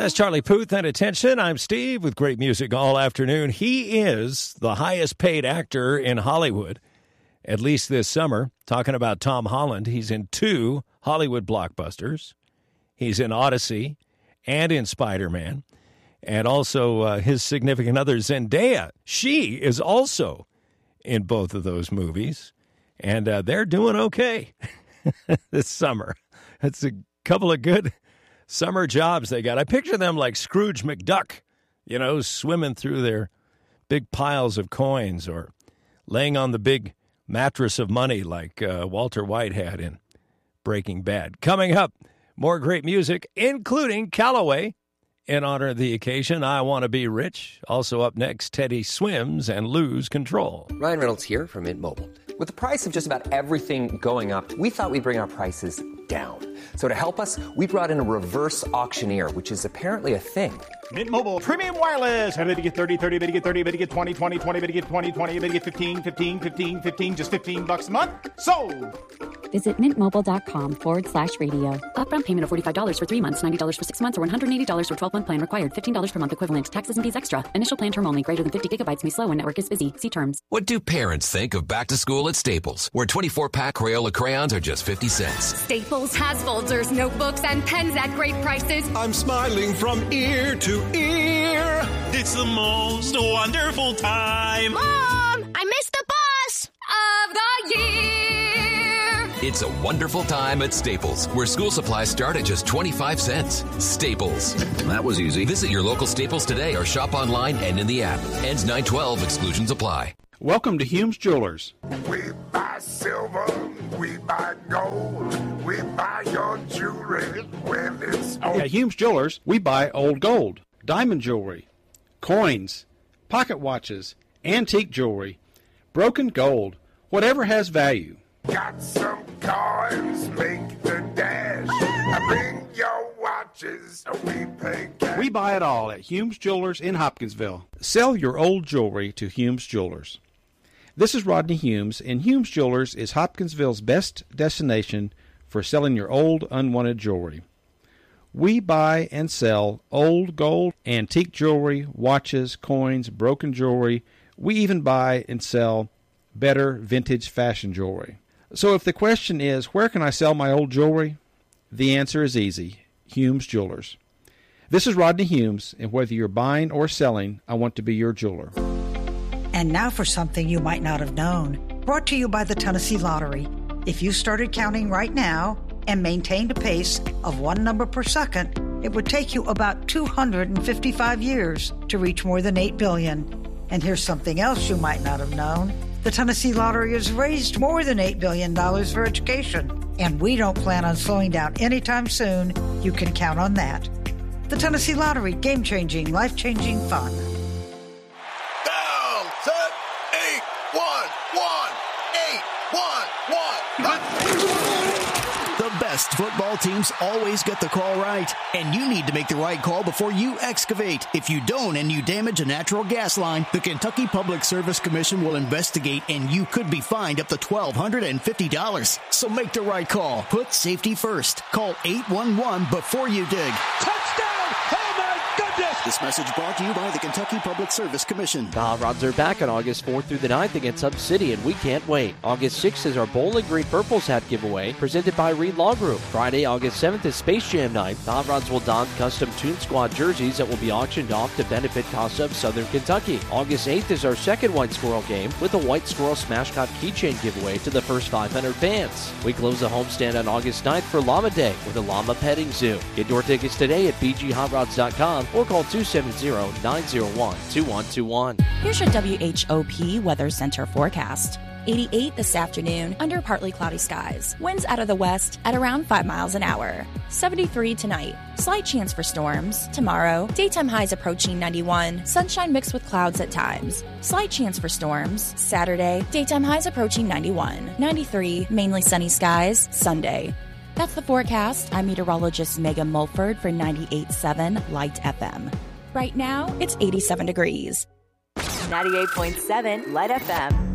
That's Charlie Puth, and attention, I'm Steve with great music all afternoon. He is the highest paid actor in Hollywood, at least this summer. Talking about Tom Holland, he's in 2 Hollywood blockbusters. He's in Odyssey and in Spider-Man. And also his significant other, Zendaya. She is also in both of those movies. And they're doing okay this summer. It's a couple of good summer jobs they got. I picture them like Scrooge McDuck, you know, swimming through their big piles of coins or laying on the big mattress of money like Walter White had in Breaking Bad. Coming up, more great music, including Callaway. In honor of the occasion, I Want to Be Rich. Also up next, Teddy Swims and Lose Control. Ryan Reynolds here from Mint Mobile. With the price of just about everything going up, we thought we'd bring our prices down. So to help us, we brought in a reverse auctioneer, which is apparently a thing. Mint Mobile Premium Wireless. How to get 30, 30, bit to get 30, bit to get 20, 20, 20, bit to get 20, 20, bit to get 15, 15, 15, 15, just $15 a month? Sold! Visit mintmobile.com/radio. Upfront payment of $45 for 3 months, $90 for 6 months, or $180 for 12-month plan required. $15 per month equivalent. Taxes and fees extra. Initial plan term only. Greater than 50 gigabytes may slow when network is busy. See terms. What do parents think of back to school at Staples, where 24-pack Crayola crayons are just 50 cents? Staples has folders, notebooks, and pens at great prices. I'm smiling from ear to ear. It's the most wonderful time. Mom, I missed the bus of the year. It's a wonderful time at Staples, where school supplies start at just 25 cents. Staples. That was easy. Visit your local Staples today or shop online and in the app. Ends 9/12. Exclusions apply. Welcome to Humes Jewelers. We buy silver, we buy gold, we buy your jewelry when it's old. At Humes Jewelers, we buy old gold, diamond jewelry, coins, pocket watches, antique jewelry, broken gold, whatever has value. Got some coins, make the dash. Bring your watches, we pay cash. We buy it all at Humes Jewelers in Hopkinsville. Sell your old jewelry to Humes Jewelers. This is Rodney Humes, and Humes Jewelers is Hopkinsville's best destination for selling your old, unwanted jewelry. We buy and sell old gold, antique jewelry, watches, coins, broken jewelry. We even buy and sell better vintage fashion jewelry. So if the question is, where can I sell my old jewelry? The answer is easy. Humes Jewelers. This is Rodney Humes, and whether you're buying or selling, I want to be your jeweler. And now for something you might not have known. Brought to you by the Tennessee Lottery. If you started counting right now and maintained a pace of 1 number per second, it would take you about 255 years to reach more than 8 billion. And here's something else you might not have known. The Tennessee Lottery has raised more than $8 billion for education, and we don't plan on slowing down anytime soon. You can count on that. The Tennessee Lottery, game-changing, life-changing fun. Down, set, 8, 1, 1, 8, 1, 1. The best football teams always get the call right, and you need to make the right call before you excavate. If you don't and you damage a natural gas line, the Kentucky Public Service Commission will investigate, and you could be fined up to $1,250. So make the right call. Put safety first. Call 811 before you dig. Touchdown! Oh my goodness! This message brought to you by the Kentucky Public Service Commission. The Hot Rods are back on August 4th through the 9th against Hub City, and we can't wait. August 6th is our Bowling Green Purples hat giveaway, presented by Reed Law Group. Friday, August 7th is Space Jam Night. The Hot Rods will don custom Toon Squad jerseys that will be auctioned off to benefit CASA of Southern Kentucky. August 8th is our second White Squirrel game, with a White Squirrel Smashcot keychain giveaway to the first 500 fans. We close the homestand on August 9th for Llama Day with a llama petting zoo. Get your tickets today at bghotrods.com or call 270-901-2121. Here's your WHOP Weather Center forecast. 88 this afternoon, under partly cloudy skies. Winds out of the west at around 5 miles an hour. 73 tonight. Slight chance for storms. Tomorrow, daytime highs approaching 91. Sunshine mixed with clouds at times. Slight chance for storms. Saturday, daytime highs approaching 91. 93, mainly sunny skies. Sunday. That's the forecast. I'm meteorologist Megan Mulford for 98.7 Light FM. Right now, it's 87 degrees. 98.7 Light FM.